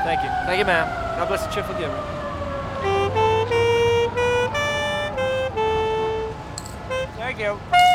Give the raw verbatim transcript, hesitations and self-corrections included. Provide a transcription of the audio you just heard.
Thank you. Thank you, ma'am. God bless the cheerful giver. Thank you.